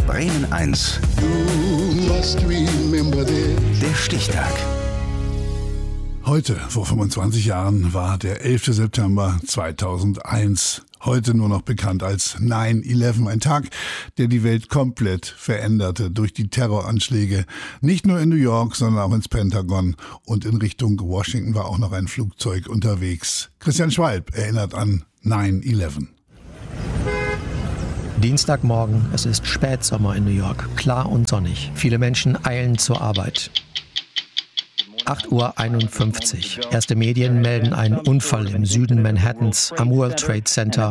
Bremen 1. Der Stichtag. Heute, vor 25 Jahren, war der 11. September 2001. Heute nur noch bekannt als 9/11, ein Tag, der die Welt komplett veränderte durch die Terroranschläge. Nicht nur in New York, sondern auch ins Pentagon und in Richtung Washington war auch noch ein Flugzeug unterwegs. Christian Schwalb erinnert an 9/11. Dienstagmorgen, es ist Spätsommer in New York, klar und sonnig. Viele Menschen eilen zur Arbeit. 8:51 Uhr. Erste Medien melden einen Unfall im Süden Manhattans am World Trade Center.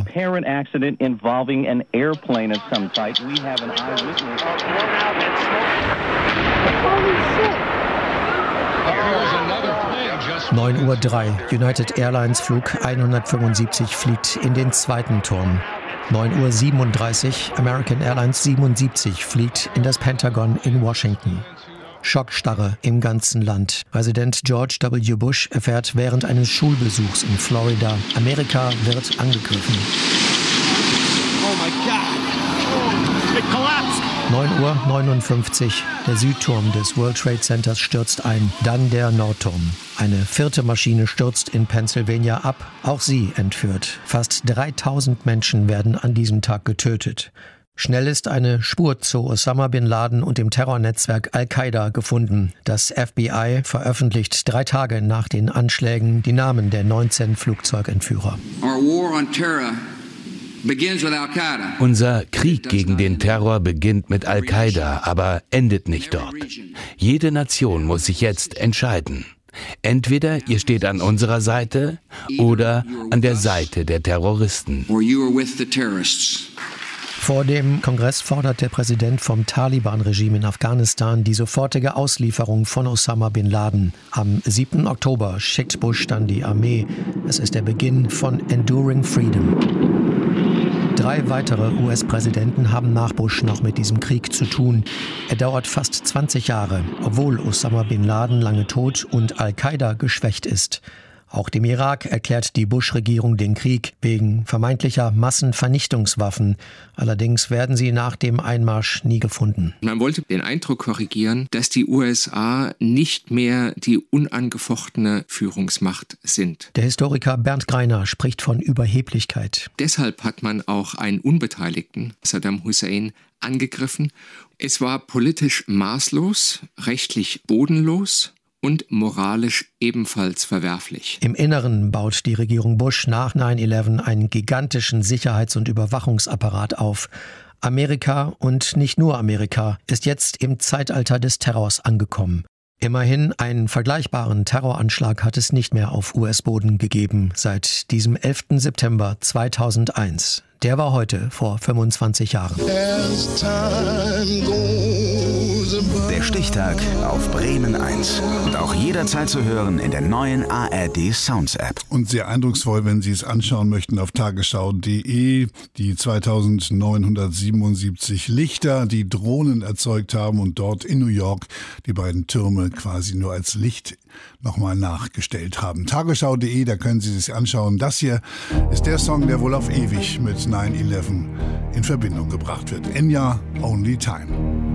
9:03 Uhr. United Airlines Flug 175 fliegt in den zweiten Turm. 9:37 Uhr. American Airlines 77 fliegt in das Pentagon in Washington. Schockstarre im ganzen Land. Präsident George W. Bush erfährt während eines Schulbesuchs in Florida, Amerika wird angegriffen. Oh my God. It collapsed. 9:59 Uhr. Der Südturm des World Trade Centers stürzt ein. Dann der Nordturm. Eine vierte Maschine stürzt in Pennsylvania ab. Auch sie entführt. Fast 3000 Menschen werden an diesem Tag getötet. Schnell ist eine Spur zu Osama Bin Laden und dem Terrornetzwerk Al-Qaida gefunden. Das FBI veröffentlicht 3 Tage nach den Anschlägen die Namen der 19 Flugzeugentführer. Unser Krieg gegen den Terror beginnt mit Al-Qaida, aber endet nicht dort. Jede Nation muss sich jetzt entscheiden. Entweder ihr steht an unserer Seite oder an der Seite der Terroristen. Vor dem Kongress fordert der Präsident vom Taliban-Regime in Afghanistan die sofortige Auslieferung von Osama Bin Laden. Am 7. Oktober schickt Bush dann die Armee. Es ist der Beginn von Enduring Freedom. 3 weitere US-Präsidenten haben nach Bush noch mit diesem Krieg zu tun. Er dauert fast 20 Jahre, obwohl Osama Bin Laden lange tot und Al-Qaida geschwächt ist. Auch dem Irak erklärt die Bush-Regierung den Krieg wegen vermeintlicher Massenvernichtungswaffen. Allerdings werden sie nach dem Einmarsch nie gefunden. Man wollte den Eindruck korrigieren, dass die USA nicht mehr die unangefochtene Führungsmacht sind. Der Historiker Bernd Greiner spricht von Überheblichkeit. Deshalb hat man auch einen Unbeteiligten, Saddam Hussein, angegriffen. Es war politisch maßlos, rechtlich bodenlos und moralisch ebenfalls verwerflich. Im Inneren baut die Regierung Bush nach 9/11 einen gigantischen Sicherheits- und Überwachungsapparat auf. Amerika und nicht nur Amerika ist jetzt im Zeitalter des Terrors angekommen. Immerhin einen vergleichbaren Terroranschlag hat es nicht mehr auf US-Boden gegeben seit diesem 11. September 2001. Der war heute vor 25 Jahren. Der Stichtag auf Bremen 1. Und auch jederzeit zu hören in der neuen ARD Sounds App. Und sehr eindrucksvoll, wenn Sie es anschauen möchten, auf tagesschau.de. Die 2977 Lichter, die Drohnen erzeugt haben und dort in New York die beiden Türme quasi nur als Licht nochmal nachgestellt haben. Tagesschau.de, da können Sie sich anschauen. Das hier ist der Song, der wohl auf ewig mit 9/11 in Verbindung gebracht wird. Enya, Only Time.